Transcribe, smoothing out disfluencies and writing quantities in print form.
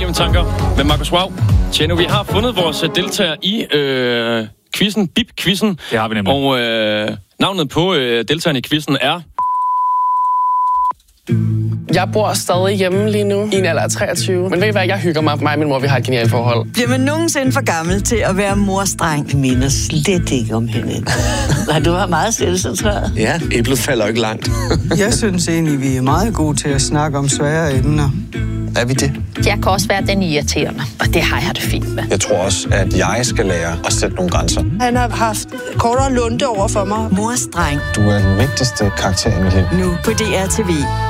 mine tanker med Markus Wow. Tjeno, vi har fundet vores deltager i quizzen, BIP-quizzen. Det har vi nemlig. Og navnet på deltageren i quizzen er... Jeg bor stadig hjemme lige nu, i en alder af 23. Men ved I hvad, jeg hygger mig og min mor, vi har et genialt forhold. Bliver man nogensinde for gammel til at være morstreng? Jeg minder slet ikke om hende. Nej, du var meget selvcentreret. Ja, æblet falder ikke langt. Jeg synes egentlig, vi er meget gode til at snakke om svære emner. Er vi det? Jeg kan også være den irriterende, og det har jeg det fint med. Jeg tror også, at jeg skal lære at sætte nogle grænser. Han har haft kortere lunte over for mig. Morstreng. Du er den vigtigste karakter i mit liv. Nu på DR TV.